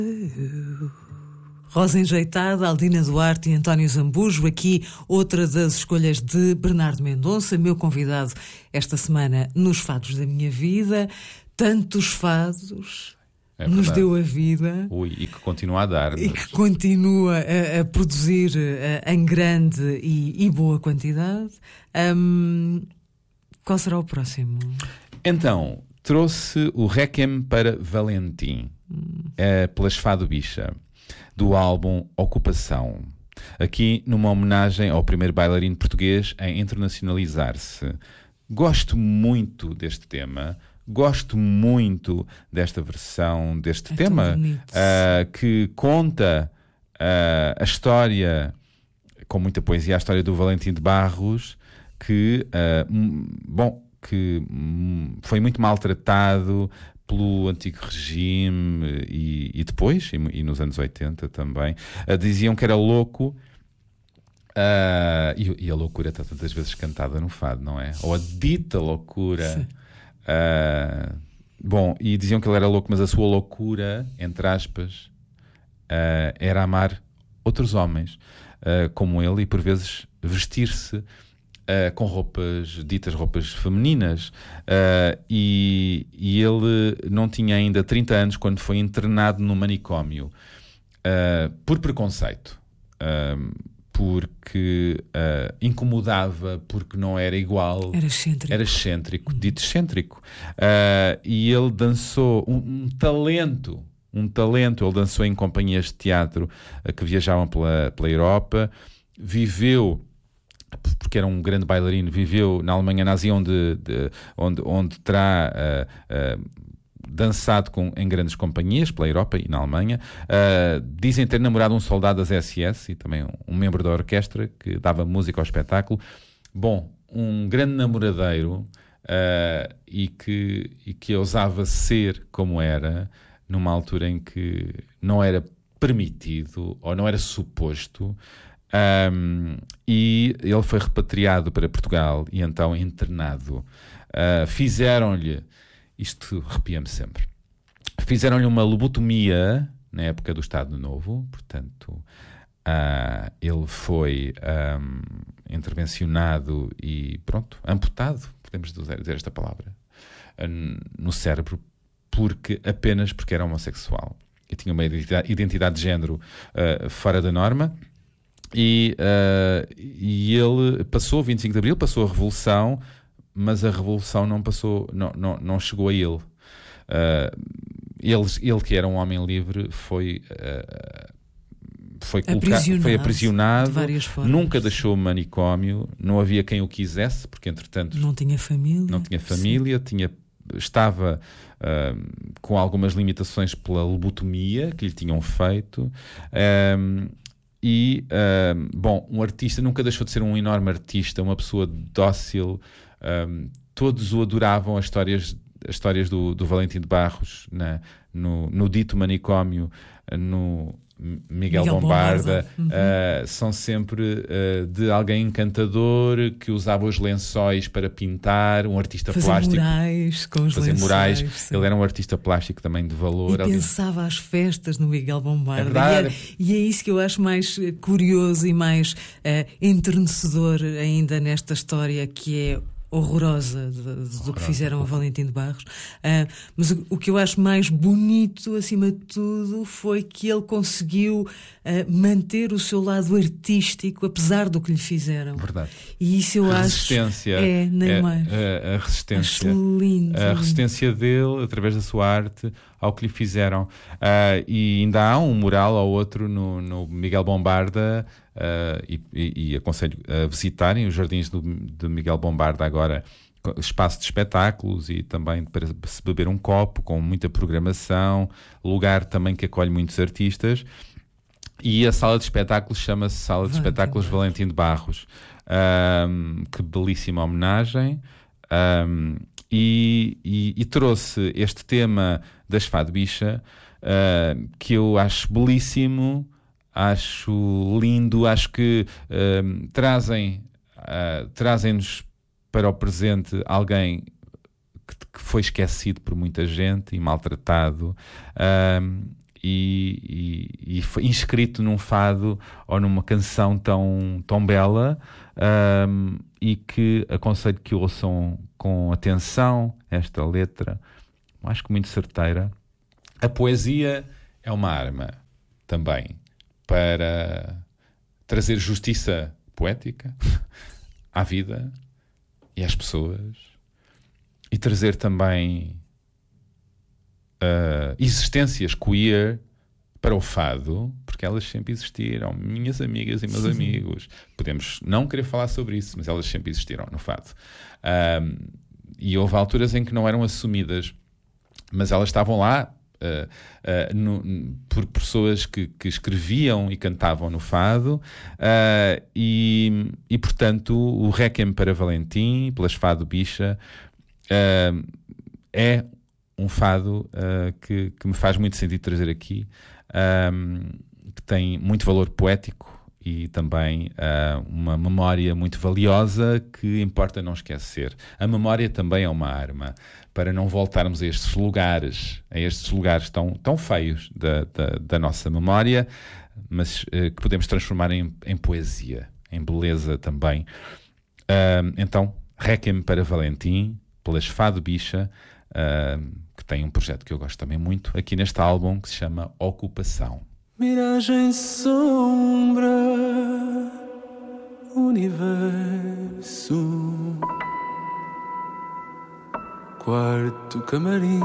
Rosa Enjeitada, Aldina Duarte e António Zambujo. Aqui outra das escolhas de Bernardo Mendonça, meu convidado esta semana nos Fados da Minha Vida. Tantos fados nos deu a vida. E que continua a dar. E que continua a produzir em grande e boa quantidade. Qual será o próximo? Então, trouxe o Requiem para Valentim, pelas Fado Bicha, do álbum Ocupação. Aqui numa homenagem ao primeiro bailarino português a internacionalizar-se. Gosto muito deste tema, gosto muito desta versão deste tema, que conta a história, com muita poesia, a história do Valentim de Barros, que foi muito maltratado pelo antigo regime e depois, e nos anos 80 também. Diziam que era louco, e a loucura está tantas vezes cantada no fado, não é? Ou a dita loucura. E diziam que ele era louco, mas a sua loucura, entre aspas, era amar outros homens como ele, e por vezes vestir-se com ditas roupas femininas, e ele não tinha ainda 30 anos quando foi internado no manicômio por preconceito, porque incomodava, porque não era igual, era excêntrico, dito excêntrico, e ele dançou um talento, ele dançou em companhias de teatro que viajavam pela Europa, viveu, porque era um grande bailarino, viveu na Alemanha nazi, onde terá dançado em grandes companhias pela Europa e na Alemanha. Dizem ter namorado um soldado das SS e também um membro da orquestra que dava música ao espetáculo. Bom, um grande namoradeiro, e que ousava ser como era, numa altura em que não era permitido ou não era suposto. E ele foi repatriado para Portugal e então internado. Fizeram-lhe, isto arrepia-me sempre, fizeram-lhe uma lobotomia na época do Estado Novo, portanto ele foi intervencionado e amputado, podemos dizer esta palavra, no cérebro, apenas porque era homossexual e tinha uma identidade de género fora da norma. E ele passou, 25 de Abril, passou a Revolução, mas a Revolução não chegou a ele. Ele que era um homem livre, foi aprisionado de várias formas. Nunca deixou o manicômio, não havia quem o quisesse, porque entretanto não tinha família, estava com algumas limitações pela lobotomia que lhe tinham feito. Um artista nunca deixou de ser um enorme artista, uma pessoa dócil. Todos o adoravam, as histórias do Valentim de Barros, no dito manicômio, no Miguel Bombarda. São sempre de alguém encantador que usava os lençóis para pintar, um artista plástico. Murais com os fazer lençóis. Murais. Ele era um artista plástico também de valor. E pensava às festas no Miguel Bombarda. E é isso que eu acho mais curioso e mais enternecedor ainda nesta história, que é horrorosa do que fizeram a Valentim de Barros, mas o que eu acho mais bonito acima de tudo foi que ele conseguiu manter o seu lado artístico apesar do que lhe fizeram. Verdade. E isso eu acho Neymar. A resistência, acho lindo, a resistência dele através da sua arte ao que lhe fizeram. E ainda há um mural ou outro no Miguel Bombarda, e aconselho a visitarem os jardins de Miguel Bombarda, agora espaço de espetáculos e também para se beber um copo, com muita programação, lugar também que acolhe muitos artistas. E a sala de espetáculos chama-se Sala de Espetáculos Valentim de Barros. Que belíssima homenagem. E trouxe este tema das Fado Bicha, que eu acho belíssimo, acho lindo, acho que trazem-nos para o presente alguém que foi esquecido por muita gente e maltratado, e foi inscrito num fado ou numa canção tão bela, e que aconselho que ouçam com atenção esta letra, acho que muito certeira. A poesia é uma arma também para trazer justiça poética à vida e às pessoas, e trazer também existências queer para o fado, porque elas sempre existiram, minhas amigas e meus amigos. Podemos não querer falar sobre isso, mas elas sempre existiram no fado. E houve alturas em que não eram assumidas, mas elas estavam lá por pessoas que escreviam e cantavam no fado, e portanto o Requiem para Valentim, pelas Fado Bicha, é um fado que me faz muito sentido trazer aqui, que tem muito valor poético e também uma memória muito valiosa que importa não esquecer. A memória também é uma arma para não voltarmos a estes lugares tão feios da nossa memória, mas que podemos transformar em poesia, em beleza também. Então, Requiem para Valentim, pelas Fado Bicha, que tem um projeto que eu gosto também muito, aqui neste álbum, que se chama Ocupação. Miragem, sombra, universo, quarto camarim.